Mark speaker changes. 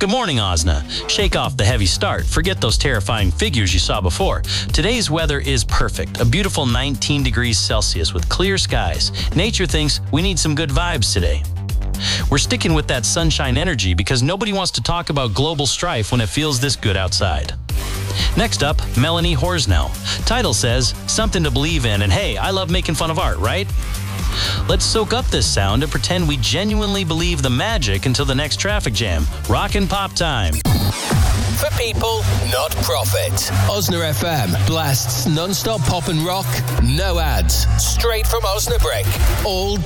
Speaker 1: Good morning, Osna. Shake off the heavy start. Forget those terrifying figures you saw before. Today's weather is perfect. A beautiful 19 degrees Celsius with clear skies. Nature thinks we need some good vibes today. We're sticking with that sunshine energy because nobody wants to talk about global strife when it feels this good outside. Next up, Melanie Horsnell. Title says, something to believe in, and hey, I love making fun of art, right? Let's soak up this sound and pretend we genuinely believe the magic until the next traffic jam. Rock and pop time.
Speaker 2: For people, not profit. Osna FM blasts non-stop pop and rock, no ads, straight from Osnabrück, all